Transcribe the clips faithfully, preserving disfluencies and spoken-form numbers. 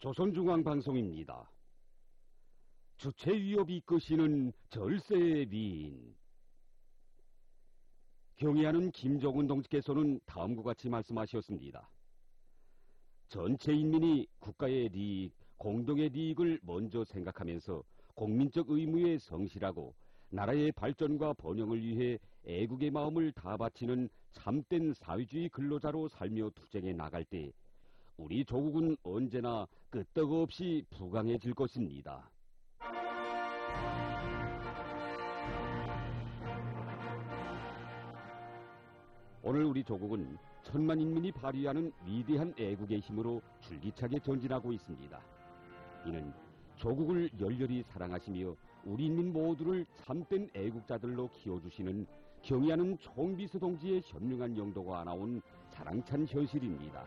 조선중앙방송입니다. 주체 위협이 이끄시는 절세의 미인. 경애하는 김정은 동지께서는 다음과 같이 말씀하셨습니다. 전체 인민이 국가의利益, 공동의利益을 먼저 생각하면서 국민적 의무에 성실하고 나라의 발전과 번영을 위해 애국의 마음을 다 바치는 참된 사회주의 근로자로 살며 투쟁해 나갈 때 우리 조국은 언제나 끄떡없이 부강해질 것입니다. 오늘 우리 조국은 천만 인민이 발휘하는 위대한 애국의 힘으로 줄기차게 전진하고 있습니다. 이는 조국을 열렬히 사랑하시며 우리 인민 모두를 참된 애국자들로 키워주시는 경의하는 총비서 동지의 현명한 영도가 나온 자랑찬 현실입니다.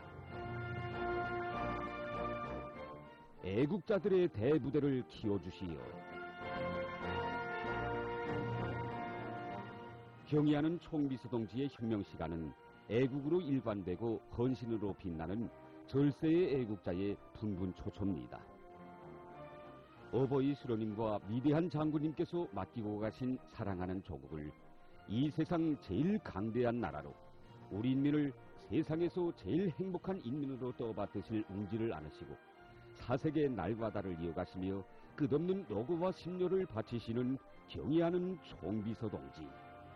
애국자들의 대부대를 키워주시어 경의하는 총비서 동지의 혁명시간은 애국으로 일관되고 헌신으로 빛나는 절세의 애국자의 분분초초입니다. 어버이 수로님과 위대한 장군님께서 맡기고 가신 사랑하는 조국을 이 세상 제일 강대한 나라로 우리 인민을 세상에서 제일 행복한 인민으로 떠받드실 웅지를 안으시고 사색의 날과 달을 이어가시며 끝없는 노고와 심려를 바치시는 경의하는 총비서 동지.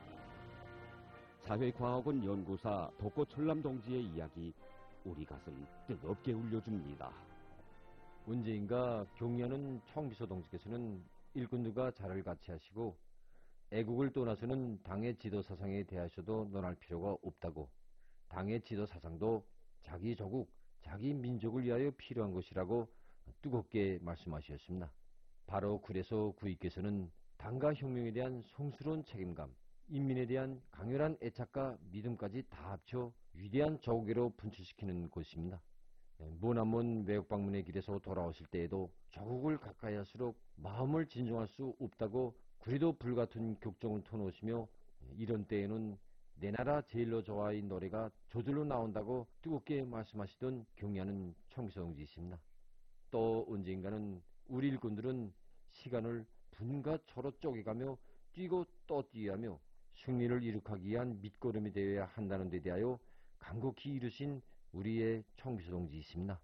사회과학원 연구사 독고철남 동지의 이야기 우리 가슴 뜨겁게 울려줍니다. 문재인과 경의하는 총비서 동지께서는 일꾼들과 자를 같이 하시고 애국을 떠나서는 당의 지도 사상에 대하셔도 논할 필요가 없다고, 당의 지도 사상도 자기 조국, 자기 민족을 위하여 필요한 것이라고 뜨겁게 말씀하셨습니다. 바로 그래서 구위께서는 당과 혁명에 대한 성스러운 책임감, 인민에 대한 강렬한 애착과 믿음까지 다 합쳐 위대한 조국으로 분출시키는 곳입니다. 머나먼 외국 방문의 길에서 돌아오실 때에도 조국을 가까이 할수록 마음을 진정할 수 없다고 그래도 불같은 격정을 터놓으시며 이런 때에는 내 나라 제일로 좋아의 노래가 저절로 나온다고 뜨겁게 말씀하시던 경의하는 총비서 동지이십니다. 또 언젠가는 우리 일꾼들은 시간을 분과 초로 쪼개가며 뛰고 또 뛰어가며 승리를 이룩하기 위한 밑거름이 되어야 한다는 데 대하여 간곡히 이루신 우리의 총비서 동지이십니다.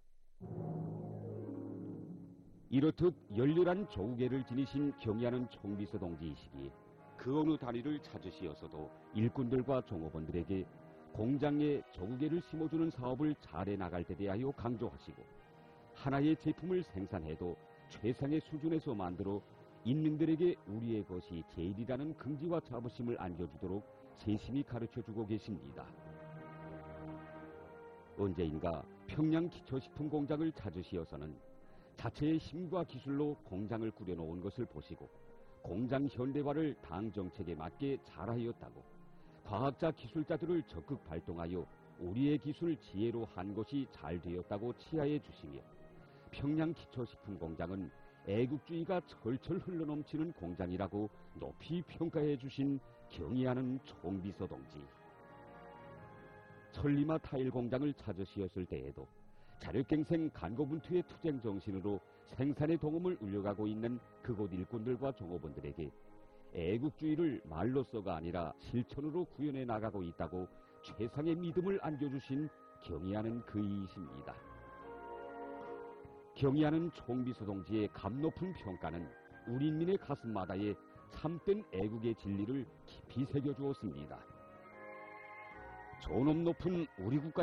이렇듯 열렬한 조국애를 지니신 경의하는 총비서 동지이시기에 그 어느 단위를 찾으시어서도 일꾼들과 종업원들에게 공장에 조국애를 심어주는 사업을 잘해 나갈 때 대하여 강조하시고 하나의 제품을 생산해도 최상의 수준에서 만들어 인민들에게 우리의 것이 제일이라는 긍지와 자부심을 안겨주도록 세심히 가르쳐주고 계십니다. 언제인가 평양 기초식품 공장을 찾으시어서는 자체의 힘과 기술로 공장을 꾸려놓은 것을 보시고 공장 현대화를 당 정책에 맞게 잘하였다고 과학자 기술자들을 적극 발동하여 우리의 기술 지혜로 한 것이 잘 되었다고 치하해 주시며 평양 기초식품 공장은 애국주의가 철철 흘러넘치는 공장이라고 높이 평가해 주신 경의하는 총비서 동지. 천리마 타일 공장을 찾으시었을 때에도 자력갱생 간고분투의 투쟁 정신으로 생산의 동음을 울려가고 있는 그곳 일꾼들과 종업원들에게 애국주의를 말로써가 아니라 실천으로 구현해 나가고 있다고 최상의 믿음을 안겨주신 경의하는 그이이십니다. 경의하는 총비서 동지의 감 높은 평가는 우리 인민의 가슴마다에 참된 애국의 진리를 깊이 새겨주었습니다. 존엄 높은 우리 국가